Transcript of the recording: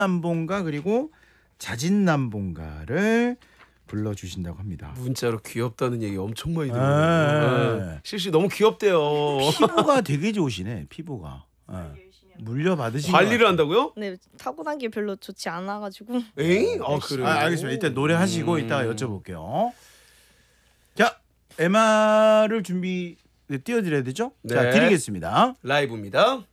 남봉가 그리고 자진남봉가를 불러주신다고 합니다. 문자로 귀엽다는 얘기 엄청 많이 들어요. 실시 너무 귀엽대요. 피부가 되게 좋으시네. 피부가. 물려 받으신 관리를 한다고요? 네, 타고난 게 별로 좋지 않아가지고. 에이? 아 그래요? 알겠습니다. 일단 노래하시고 이따가 여쭤볼게요. 자, MR을 준비 띄워드려야 되죠? 네. 자, 드리겠습니다. 라이브입니다.